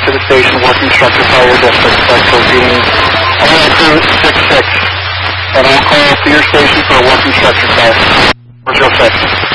to the station, working structure fire district, Spectral reading all crew 6-6. And I'll call to your station for a working structure call. 406.